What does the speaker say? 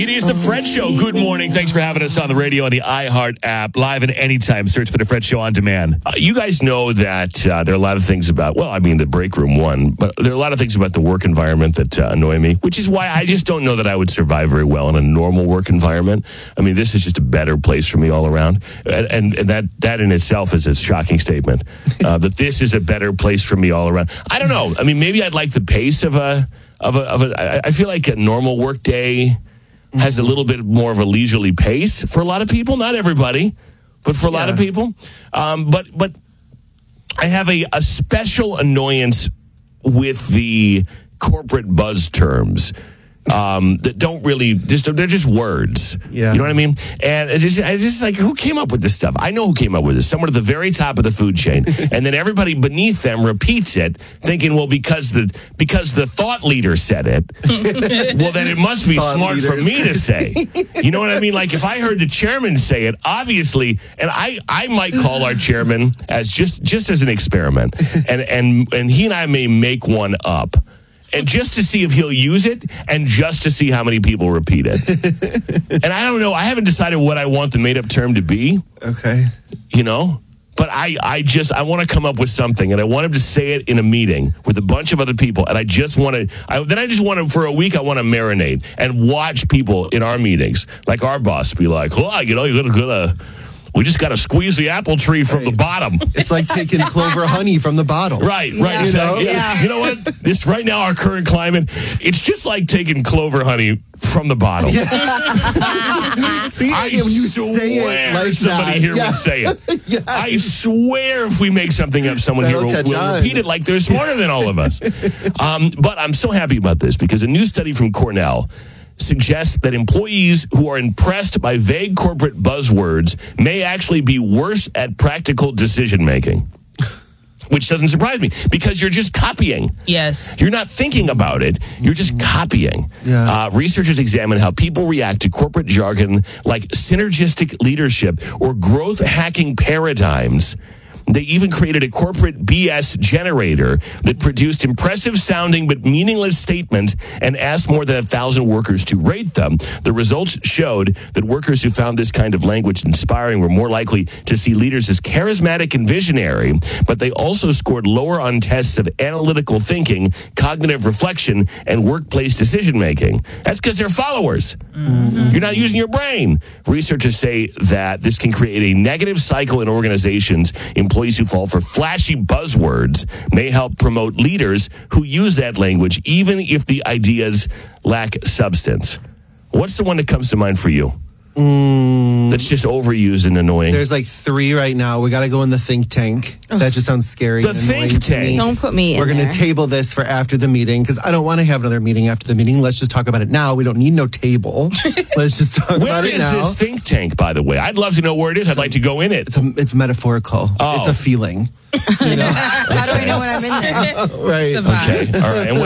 It is the Fred Show. Good morning. Thanks for having us on the radio on the iHeart app, live and anytime. Search for the Fred Show on demand. You guys know that there are a lot of things about, the break room one, but there are a lot of things about the work environment that annoy me, which is why I just don't know that I would survive very well in a normal work environment. I mean, this is just a better place for me all around. And that in itself is a shocking statement, that this is a better place for me all around. I don't know. I mean, maybe I'd like the pace of I feel like a normal work day has a little bit more of a leisurely pace for a lot of people. Not everybody, but for a lot of people. But I have a special annoyance with the corporate buzz terms that don't really, they're just words. Yeah. You know what I mean? And it's just like, who came up with this stuff? I know who came up with this. Someone at the very top of the food chain. And then everybody beneath them repeats it, thinking, well, because the thought leader said it, well, then it must be smart for me to say. You know what I mean? Like, if I heard the chairman say it, obviously, and I might call our chairman as just as an experiment. And he and I may make one up. And just to see if he'll use it, and just to see how many people repeat it. And I don't know. I haven't decided what I want the made-up term to be. Okay. You know? But I want to come up with something, and I want him to say it in a meeting with a bunch of other people, and I just want to, for a week, I want to marinate and watch people in our meetings, like our boss, be like, we just got to squeeze the apple tree from the bottom. It's like taking clover honey from the bottle. Right. Exactly. You know what? This right now, our current climate, it's just like taking clover honey from the bottle. Yeah. See, I swear somebody here would say it. Yeah. I swear if we make something up, someone here will repeat it like they're smarter than all of us. But I'm so happy about this because a new study from Cornell suggests that employees who are impressed by vague corporate buzzwords may actually be worse at practical decision-making. Which doesn't surprise me, because you're just copying. Yes. You're not thinking about it. You're just copying. Yeah. Researchers examine how people react to corporate jargon like synergistic leadership or growth hacking paradigms. They even created a corporate BS generator that produced impressive sounding but meaningless statements and asked more than 1,000 workers to rate them. The results showed that workers who found this kind of language inspiring were more likely to see leaders as charismatic and visionary, but they also scored lower on tests of analytical thinking, cognitive reflection, and workplace decision-making. That's because they're followers. Mm-hmm. You're not using your brain. Researchers say that this can create a negative cycle in organizations. Employees who fall for flashy buzzwords may help promote leaders who use that language, even if the ideas lack substance. What's the one that comes to mind for you? That's just overused and annoying. There's like 3 right now. We got to go in the think tank. That just sounds scary. The think tank. Don't put me in We're going to table this for after the meeting because I don't want to have another meeting after the meeting. Let's just talk about it now. We don't need no table. Let's just talk about it now. Where is this think tank, by the way? I'd love to know where it is. I'd like to go in it. It's metaphorical. Oh. It's a feeling. You know? How do I know when I'm in there? Right. It's a vibe. Okay. All right. And